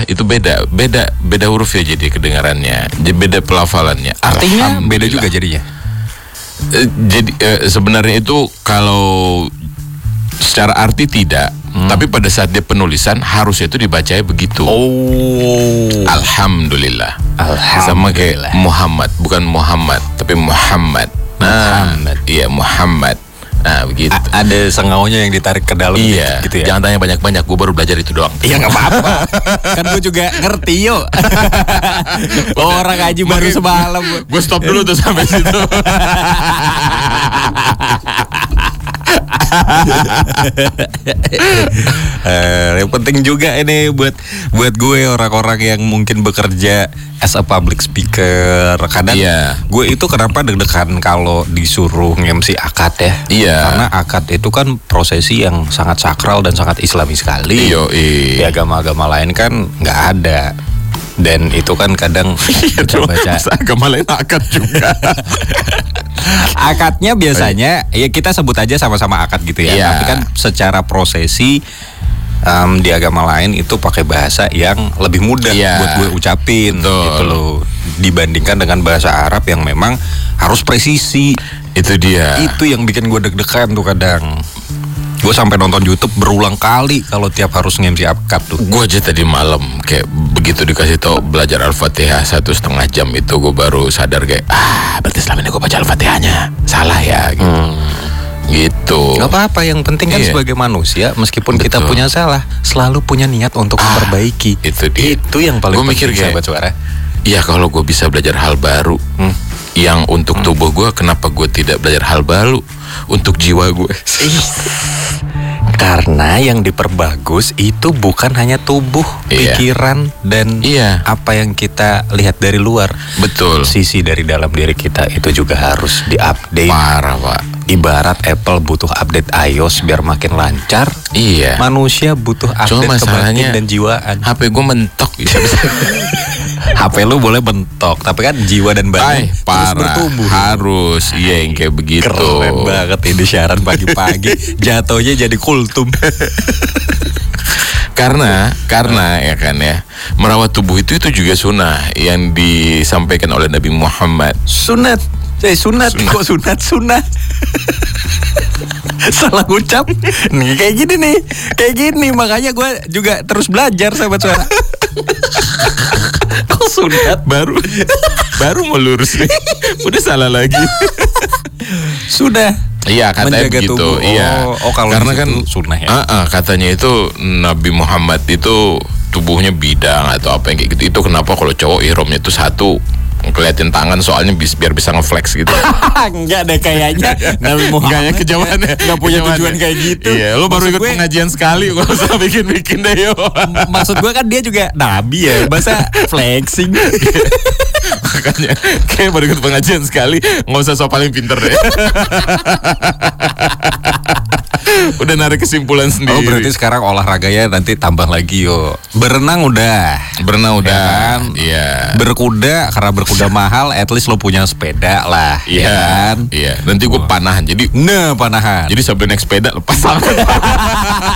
itu beda huruf ya, jadi kedengarannya, beda pelafalannya. Artinya beda juga jadinya. Jadi sebenarnya itu kalau secara arti tidak, tapi pada saat dia penulisan harusnya itu dibacanya begitu. Alhamdulillah. Sama kayak Muhammad, bukan Muhammad tapi Muhammad. Muhammad. Iya, Muhammad. Nah begitu. Ada sengaunya yang ditarik ke dalam. Iya, gitu ya. Jangan tanya banyak-banyak, gue baru belajar itu doang. Iya nggak apa-apa. Kan gue juga ngerti yo. Orang ngaji baru semalam. Gue stop dulu tuh sampai situ. Yang penting juga ini buat gue, orang-orang yang mungkin bekerja as a public speaker. Kadang gue itu kenapa deg-degan kalau disuruh nge-MC akad ya. Karena akad itu kan prosesi yang sangat sakral dan sangat islami sekali. Di agama-agama lain kan nggak ada. Dan itu kan kadang baca agama lain akad juga. Akadnya biasanya ya kita sebut aja sama-sama akad gitu ya. Tapi kan secara prosesi di agama lain itu pakai bahasa yang lebih mudah buat gue ucapin gitu loh, dibandingkan dengan bahasa Arab yang memang harus presisi. Itu dia. Itu yang bikin gue deg-degan tuh kadang. Gue sampai nonton YouTube berulang kali kalau tiap harus nge-MC akad tuh. Gue aja tadi malam kayak begitu dikasih tau belajar Al-Fatihah 1,5 jam itu gue baru sadar kayak berarti selama ini gue baca Al-Fatihahnya salah ya gitu. Gitu. Gak apa-apa, yang penting kan sebagai manusia meskipun kita punya salah selalu punya niat untuk memperbaiki. Itu dia. Itu yang paling penting. Gue mikir kayak suara. Iya, kalau gue bisa belajar hal baru yang untuk tubuh gue, kenapa gue tidak belajar hal baru untuk jiwa gue? Karena yang diperbagus itu bukan hanya tubuh, pikiran, dan apa yang kita lihat dari luar. Betul. Sisi dari dalam diri kita itu juga harus diupdate. Parah, Pak. Ibarat Apple butuh update iOS biar makin lancar. Manusia butuh update kebatin dan jiwaan. HP gue mentok. HP lu boleh bentok, tapi kan jiwa dan badan terus bertumbuh. Harus, yang kayak begitu. Keren banget ini siaran pagi-pagi. Jatuhnya jadi kultum. Karena ya kan ya, merawat tubuh itu juga sunnah yang disampaikan oleh Nabi Muhammad. Sunat. Kok sunat? Salah ucap. Nih kayak gini makanya gue juga terus belajar sahabat suara. Kok sunat baru mau lurus nih, udah salah lagi. Sudah. Iya, katanya begitu. Karena kan sunnah ya. Katanya itu Nabi Muhammad itu tubuhnya bidang atau apa yang kayak gitu. Itu kenapa kalau cowok ihramnya itu satu, ngeliatin tangan soalnya biar bisa ngeflex gitu. Enggak deh kayaknya Nabi Muhammad nggak punya tujuan kayak gitu. Iya, lo baru ikut pengajian sekali, gak usah bikin deh yo. Maksud gue kan dia juga Nabi ya, masa flexing. Makanya kayak baru ikut pengajian sekali, nggak usah so paling pinter deh. Udah narik kesimpulan sendiri. Oh, berarti sekarang olahraganya nanti tambah lagi yo. Berenang udah. Kan? Iya. Berkuda, karena berkuda mahal, at least lo punya sepeda lah. Iya. Nanti gue panahan. Jadi panahan. Jadi sambil naik sepeda lepas tangan.